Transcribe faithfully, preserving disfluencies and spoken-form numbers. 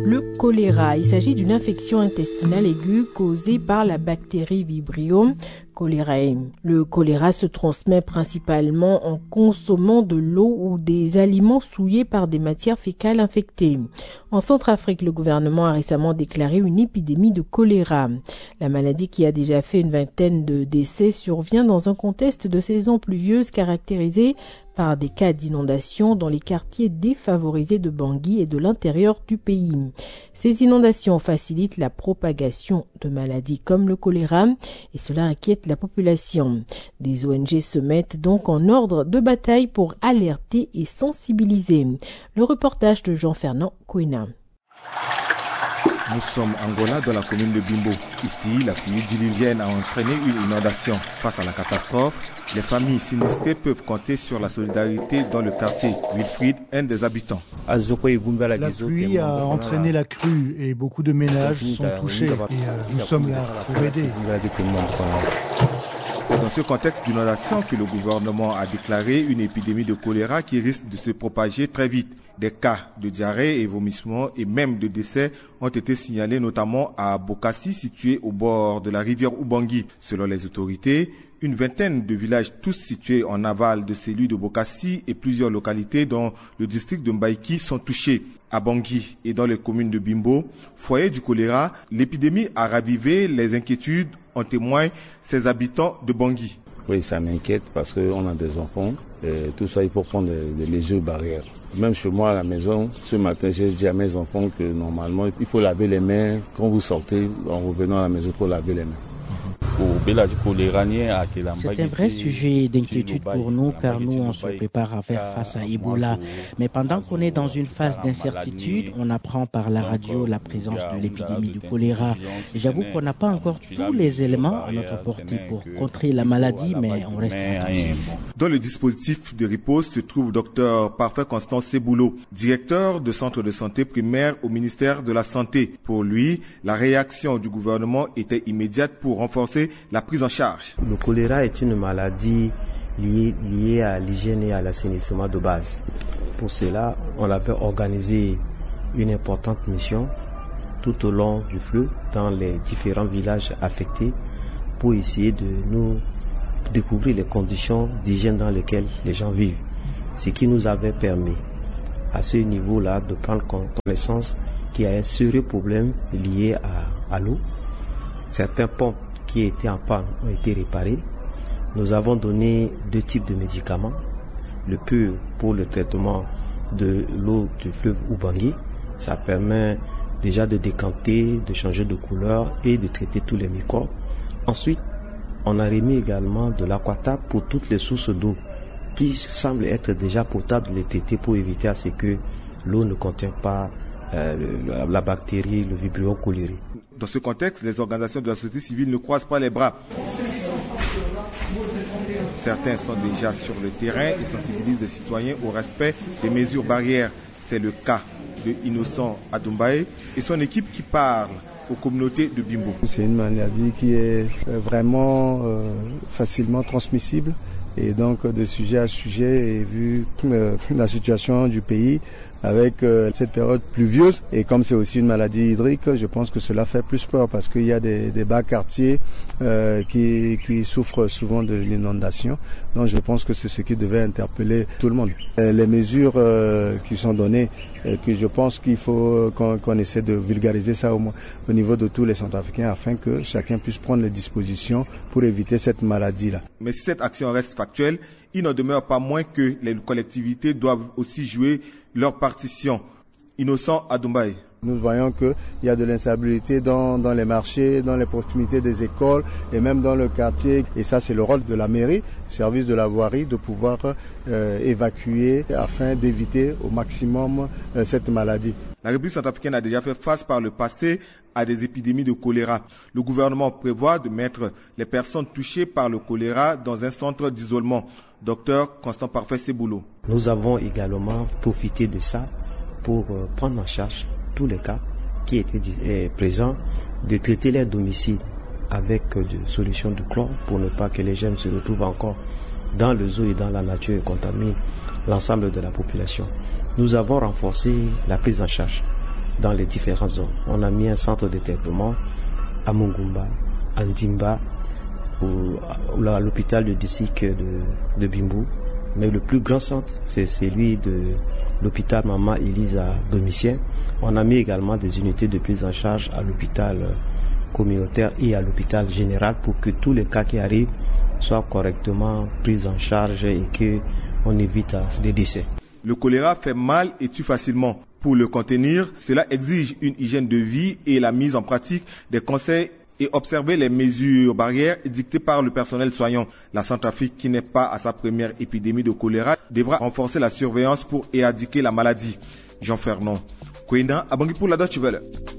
le choléra. Il s'agit d'une infection intestinale aiguë causée par la bactérie Vibrio cholerae. Le choléra se transmet principalement en consommant de l'eau ou des aliments souillés par des matières fécales infectées. En Centrafrique, le gouvernement a récemment déclaré une épidémie de choléra. La maladie, qui a déjà fait une vingtaine de décès, survient dans un contexte de saison pluvieuse caractérisé par des cas d'inondation dans les quartiers défavorisés de Bangui et de l'intérieur du pays. Ces inondations facilitent la propagation de maladies comme le choléra et cela inquiète la population. Des O N G se mettent donc en ordre de bataille pour alerter et sensibiliser. Le reportage de Jean-Fernand Kouina. Nous sommes en Angola, dans la commune de Bimbo. Ici, la pluie diluvienne a entraîné une inondation. Face à la catastrophe, les familles sinistrées peuvent compter sur la solidarité dans le quartier. Wilfried, un des habitants. La pluie a entraîné la crue et beaucoup de ménages sont touchés. Et euh, nous sommes là pour aider. C'est dans ce contexte d'inondation que le gouvernement a déclaré une épidémie de choléra qui risque de se propager très vite. Des cas de diarrhée et vomissements et même de décès ont été signalés notamment à Bokassi, situé au bord de la rivière Ubangui. Selon les autorités, une vingtaine de villages, tous situés en aval de celui de Bokassi et plusieurs localités dans le district de Mbaïki sont touchés. À Bangui et dans les communes de Bimbo, foyer du choléra, l'épidémie a ravivé les inquiétudes, en témoignent ces habitants de Bangui. Oui, ça m'inquiète parce qu'on a des enfants. Et tout ça, il faut prendre des, des mesures barrières. Même chez moi à la maison, ce matin, j'ai dit à mes enfants que normalement, il faut laver les mains. Quand vous sortez, en revenant à la maison, il faut laver les mains. C'est un vrai sujet d'inquiétude pour nous car nous on se prépare à faire face à Ebola. Mais pendant qu'on est dans une phase d'incertitude, on apprend par la radio la présence de l'épidémie du choléra. J'avoue qu'on n'a pas encore tous les éléments à notre portée pour contrer la maladie, mais on reste attentif. Dans le dispositif de riposte se trouve Dr Parfait Constant Seboulot, directeur de centre de santé primaire au ministère de la Santé. Pour lui, la réaction du gouvernement était immédiate pour renforcer la prise en charge. Le choléra est une maladie liée, liée à l'hygiène et à l'assainissement de base. Pour cela, on avait organisé une importante mission tout au long du fleuve dans les différents villages affectés pour essayer de nous découvrir les conditions d'hygiène dans lesquelles les gens vivent. Ce qui nous avait permis à ce niveau-là de prendre connaissance qu'il y a un sérieux problème lié à, à l'eau. Certains pompes qui étaient en panne ont été réparés. Nous avons donné deux types de médicaments. Le pur pour le traitement de l'eau du fleuve Ubangui. Ça permet déjà de décanter, de changer de couleur et de traiter tous les microbes. Ensuite, on a remis également de l'aquatab pour toutes les sources d'eau qui semblent être déjà potables, les traiter pour éviter à ce que l'eau ne contient pas euh, la, la bactérie, le Vibrio cholerae. Dans ce contexte, les organisations de la société civile ne croisent pas les bras. Certains sont déjà sur le terrain et sensibilisent les citoyens au respect des mesures barrières. C'est le cas de Innocent Adumbaye et son équipe qui parle aux communautés de Bimbo. C'est une maladie qui est vraiment euh, facilement transmissible. Et donc de sujet à sujet, et vu euh, la situation du pays avec euh, cette période pluvieuse, et comme c'est aussi une maladie hydrique, je pense que cela fait plus peur parce qu'il y a des, des bas quartiers euh, qui, qui souffrent souvent de l'inondation. Donc je pense que c'est ce qui devait interpeller tout le monde. Et les mesures euh, qui sont données, et que je pense qu'il faut qu'on, qu'on essaie de vulgariser ça au, au niveau de tous les Centrafricains afin que chacun puisse prendre les dispositions pour éviter cette maladie-là. Mais si cette action reste factuelle, il n'en demeure pas moins que les collectivités doivent aussi jouer leur partition. Innocent Adumbaye. Nous voyons qu'il y a de l'instabilité dans, dans les marchés, dans les proximités des écoles et même dans le quartier. Et ça, c'est le rôle de la mairie, service de la voirie, de pouvoir euh, évacuer afin d'éviter au maximum euh, cette maladie. La République centrafricaine a déjà fait face par le passé à des épidémies de choléra. Le gouvernement prévoit de mettre les personnes touchées par le choléra dans un centre d'isolement. Docteur Constant Parfait Seboulot. Nous avons également profité de ça pour euh, prendre en charge tous les cas qui étaient euh, présents, de traiter les domiciles avec euh, des solutions de chlore pour ne pas que les germes se retrouvent encore dans les eaux et dans la nature et contaminent l'ensemble de la population. Nous avons renforcé la prise en charge dans les différentes zones. On a mis un centre de traitement à Mungumba, à Ndimba, ou à l'hôpital de district de, de Bimbu. Mais le plus grand centre, c'est celui de l'hôpital Maman Elise à Domitien. On a mis également des unités de prise en charge à l'hôpital communautaire et à l'hôpital général pour que tous les cas qui arrivent soient correctement pris en charge et qu'on évite des décès. Le choléra fait mal et tue facilement. Pour le contenir, cela exige une hygiène de vie et la mise en pratique des conseils et observer les mesures barrières dictées par le personnel soignant. La Centrafrique, qui n'est pas à sa première épidémie de choléra, devra renforcer la surveillance pour éradiquer la maladie. Jean Fernand, Kwenda, Abangi pour la Deutsche Welle.